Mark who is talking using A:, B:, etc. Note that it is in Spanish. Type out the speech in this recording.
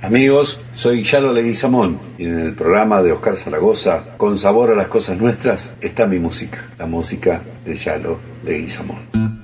A: Amigos, soy Yalo Leguizamón y en el programa de Oscar Zaragoza, Con Sabor a las Cosas Nuestras, está mi música, la música de Yalo Leguizamón.